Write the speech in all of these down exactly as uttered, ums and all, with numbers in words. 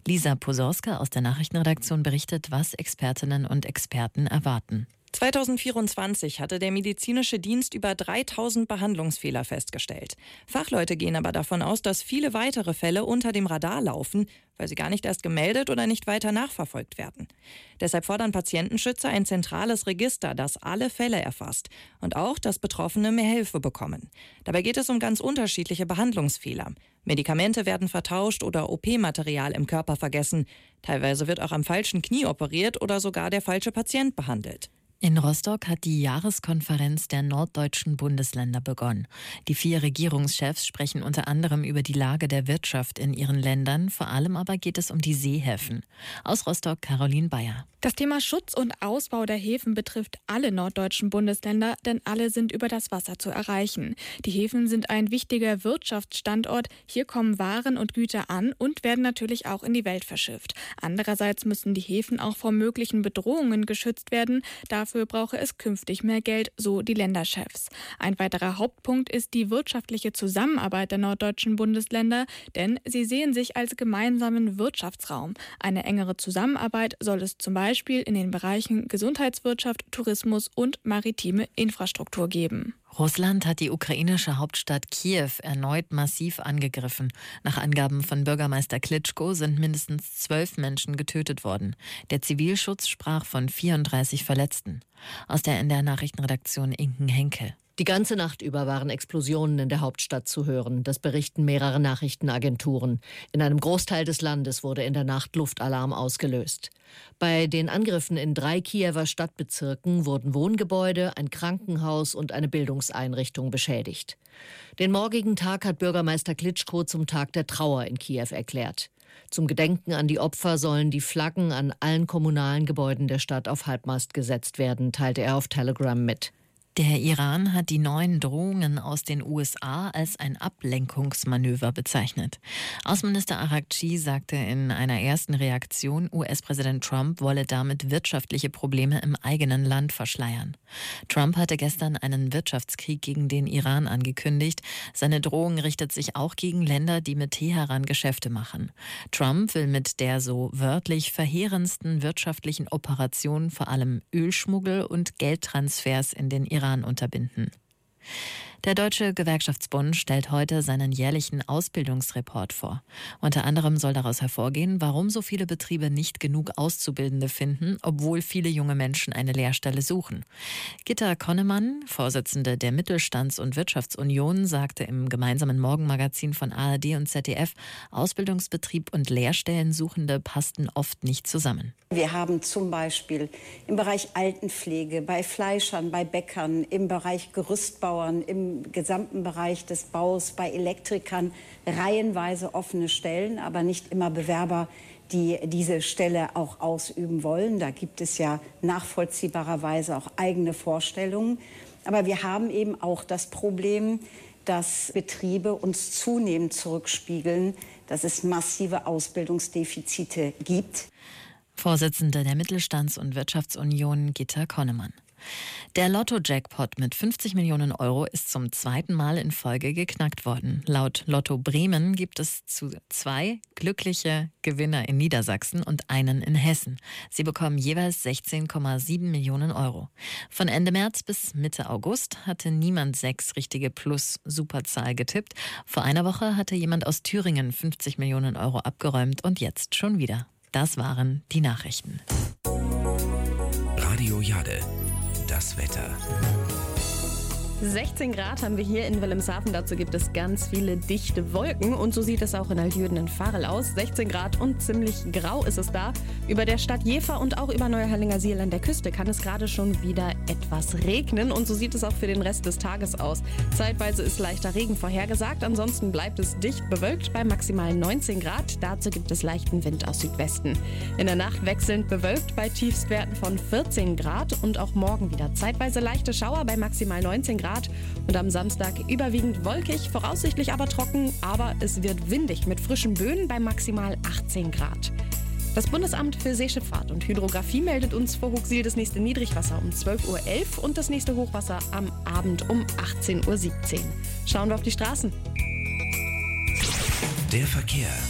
Lisa Posorska aus der Nachrichtenredaktion berichtet, was Expertinnen und Experten erwarten. zweitausendvierundzwanzig hatte der medizinische Dienst über dreitausend Behandlungsfehler festgestellt. Fachleute gehen aber davon aus, dass viele weitere Fälle unter dem Radar laufen, weil sie gar nicht erst gemeldet oder nicht weiter nachverfolgt werden. Deshalb fordern Patientenschützer ein zentrales Register, das alle Fälle erfasst und auch, dass Betroffene mehr Hilfe bekommen. Dabei geht es um ganz unterschiedliche Behandlungsfehler. Medikamente werden vertauscht oder O P-Material im Körper vergessen. Teilweise wird auch am falschen Knie operiert oder sogar der falsche Patient behandelt. In Rostock hat die Jahreskonferenz der norddeutschen Bundesländer begonnen. Die vier Regierungschefs sprechen unter anderem über die Lage der Wirtschaft in ihren Ländern. Vor allem aber geht es um die Seehäfen. Aus Rostock Caroline Bayer. Das Thema Schutz und Ausbau der Häfen betrifft alle norddeutschen Bundesländer, denn alle sind über das Wasser zu erreichen. Die Häfen sind ein wichtiger Wirtschaftsstandort. Hier kommen Waren und Güter an und werden natürlich auch in die Welt verschifft. Andererseits müssen die Häfen auch vor möglichen Bedrohungen geschützt werden. Dafür brauche es künftig mehr Geld, so die Länderchefs. Ein weiterer Hauptpunkt ist die wirtschaftliche Zusammenarbeit der norddeutschen Bundesländer, denn sie sehen sich als gemeinsamen Wirtschaftsraum. Eine engere Zusammenarbeit soll es zum Beispiel in den Bereichen Gesundheitswirtschaft, Tourismus und maritime Infrastruktur geben. Russland hat die ukrainische Hauptstadt Kiew erneut massiv angegriffen. Nach Angaben von Bürgermeister Klitschko sind mindestens zwölf Menschen getötet worden. Der Zivilschutz sprach von vierunddreißig Verletzten. Aus der N D R-Nachrichtenredaktion Inken Henkel. Die ganze Nacht über waren Explosionen in der Hauptstadt zu hören. Das berichten mehrere Nachrichtenagenturen. In einem Großteil des Landes wurde in der Nacht Luftalarm ausgelöst. Bei den Angriffen in drei Kiewer Stadtbezirken wurden Wohngebäude, ein Krankenhaus und eine Bildungseinrichtung beschädigt. Den morgigen Tag hat Bürgermeister Klitschko zum Tag der Trauer in Kiew erklärt. Zum Gedenken an die Opfer sollen die Flaggen an allen kommunalen Gebäuden der Stadt auf Halbmast gesetzt werden, teilte er auf Telegram mit. Der Iran hat die neuen Drohungen aus den U S A als ein Ablenkungsmanöver bezeichnet. Außenminister Araghchi sagte in einer ersten Reaktion, U S-Präsident Trump wolle damit wirtschaftliche Probleme im eigenen Land verschleiern. Trump hatte gestern einen Wirtschaftskrieg gegen den Iran angekündigt. Seine Drohung richtet sich auch gegen Länder, die mit Teheran Geschäfte machen. Trump will mit der so wörtlich verheerendsten wirtschaftlichen Operation vor allem Ölschmuggel und Geldtransfers in den Iran unterbinden. Der Deutsche Gewerkschaftsbund stellt heute seinen jährlichen Ausbildungsreport vor. Unter anderem soll daraus hervorgehen, warum so viele Betriebe nicht genug Auszubildende finden, obwohl viele junge Menschen eine Lehrstelle suchen. Gitta Konnemann, Vorsitzende der Mittelstands- und Wirtschaftsunion, sagte im gemeinsamen Morgenmagazin von A R D und Z D F, Ausbildungsbetrieb und Lehrstellensuchende passten oft nicht zusammen. Wir haben zum Beispiel im Bereich Altenpflege, bei Fleischern, bei Bäckern, im Bereich Gerüstbauern, im gesamten Bereich des Baus, bei Elektrikern reihenweise offene Stellen, aber nicht immer Bewerber, die diese Stelle auch ausüben wollen. Da gibt es ja nachvollziehbarerweise auch eigene Vorstellungen. Aber wir haben eben auch das Problem, dass Betriebe uns zunehmend zurückspiegeln, dass es massive Ausbildungsdefizite gibt. Vorsitzende der Mittelstands- und Wirtschaftsunion Gitta Konnemann. Der Lotto-Jackpot mit fünfzig Millionen Euro ist zum zweiten Mal in Folge geknackt worden. Laut Lotto Bremen gibt es zu zwei glückliche Gewinner in Niedersachsen und einen in Hessen. Sie bekommen jeweils sechzehn Komma sieben Millionen Euro. Von Ende März bis Mitte August hatte niemand sechs richtige Plus-Superzahl getippt. Vor einer Woche hatte jemand aus Thüringen fünfzig Millionen Euro abgeräumt und jetzt schon wieder. Das waren die Nachrichten. Radio Jade. Das Wetter. sechzehn Grad haben wir hier in Wilhelmshaven. Dazu gibt es ganz viele dichte Wolken. Und so sieht es auch in Altjürden in Varel aus. sechzehn Grad und ziemlich grau ist es da. Über der Stadt Jever und auch über Neuerhellinger See an der Küste kann es gerade schon wieder etwas regnen. Und so sieht es auch für den Rest des Tages aus. Zeitweise ist leichter Regen vorhergesagt. Ansonsten bleibt es dicht bewölkt bei maximal neunzehn Grad. Dazu gibt es leichten Wind aus Südwesten. In der Nacht wechselnd bewölkt bei Tiefstwerten von vierzehn Grad. Und auch morgen wieder zeitweise leichte Schauer bei maximal neunzehn Grad. Und am Samstag überwiegend wolkig, voraussichtlich aber trocken, aber es wird windig mit frischen Böen bei maximal achtzehn Grad. Das Bundesamt für Seeschifffahrt und Hydrographie meldet uns vor Hooghsil das nächste Niedrigwasser um zwölf Uhr elf und das nächste Hochwasser am Abend um achtzehn Uhr siebzehn. Schauen wir auf die Straßen. Der Verkehr.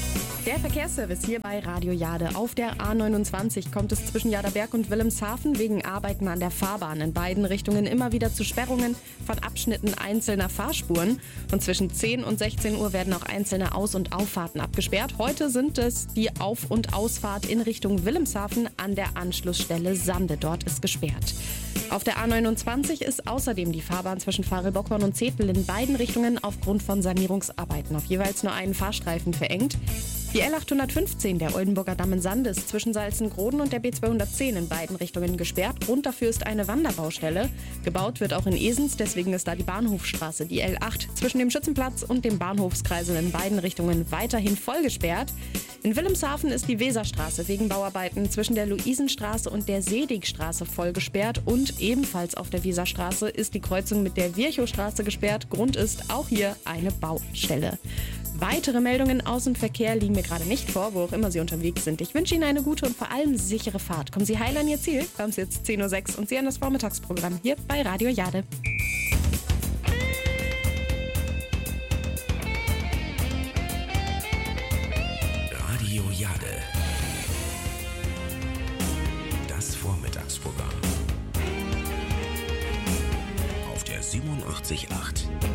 Der Verkehrsservice hier bei Radio Jade. Auf der A neunundzwanzig kommt es zwischen Jaderberg und Wilhelmshaven wegen Arbeiten an der Fahrbahn in beiden Richtungen immer wieder zu Sperrungen von Abschnitten einzelner Fahrspuren. Und zwischen zehn und sechzehn Uhr werden auch einzelne Aus- und Auffahrten abgesperrt. Heute sind es die Auf- und Ausfahrt in Richtung Wilhelmshaven an der Anschlussstelle Sande. Dort ist gesperrt. Auf der A neunundzwanzig ist außerdem die Fahrbahn zwischen Farel-Bockhorn und Zethel in beiden Richtungen aufgrund von Sanierungsarbeiten auf jeweils nur einen Fahrstreifen verengt. Die L achthundertfünfzehn, der Oldenburger Damm in Sande, ist zwischen Salzengroden und der B zweihundertzehn in beiden Richtungen gesperrt. Grund dafür ist eine Wanderbaustelle. Gebaut wird auch in Esens, deswegen ist da die Bahnhofstraße, die L acht, zwischen dem Schützenplatz und dem Bahnhofskreisel in beiden Richtungen weiterhin voll gesperrt. In Wilhelmshaven ist die Weserstraße wegen Bauarbeiten zwischen der Luisenstraße und der Sedigstraße voll gesperrt. Und ebenfalls auf der Weserstraße ist die Kreuzung mit der Virchowstraße gesperrt. Grund ist auch hier eine Baustelle. Weitere Meldungen aus dem Verkehr liegen mir gerade nicht vor, wo auch immer Sie unterwegs sind. Ich wünsche Ihnen eine gute und vor allem sichere Fahrt. Kommen Sie heil an Ihr Ziel. Wir haben es jetzt zehn Uhr sechs und Sie an das Vormittagsprogramm hier bei Radio Jade. Radio Jade. Das Vormittagsprogramm. Auf der siebenundachtzig Komma acht.